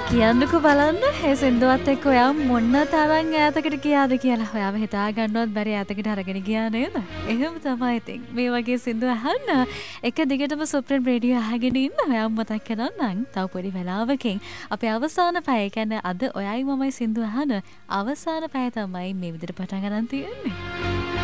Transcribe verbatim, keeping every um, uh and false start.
කියන්නකෝ බලන්න මේ සින්දුවත් එක්ක ඔයා මොන තරම් ඈතකට ගියාද කියලා ඔයාව හිතා ගන්නවත් බැරි ඈතකට අරගෙන ගියා නේද? එහෙම තමයි ඉතින්. මේ වගේ සින්දු අහන්න එක දිගටම සුප්‍රීම රේඩියෝ අහගෙන ඉන්න ඔයා මතක් කරන්නම්. තව පොඩි වෙලාවකින් අපේ අවසාන පැය කියන්නේ අද ඔයයි මමයි සින්දු අහන අවසාන පැය තමයි මේ විදිහට පටන් ගන්න තියෙන්නේ.